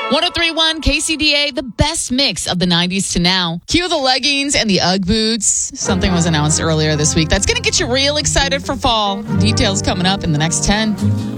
103.1 KCDA, the best mix of the 90s to now. Cue the leggings and the Ugg boots. Something was announced earlier this week that's going to get you real excited for fall. Details coming up in the next 10.